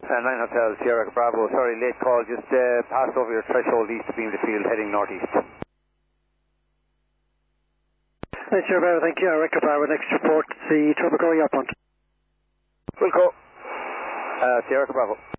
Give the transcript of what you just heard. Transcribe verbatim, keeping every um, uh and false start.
Uh, nine Hotel, Sierra Bravo, sorry, late call, just uh, passed over your threshold east of Beam the Field, heading northeast. Hey, Sierra Bravo, thank you. I Echo Bravo, next report, see trouble going up on. Wilco, uh, Sierra Bravo.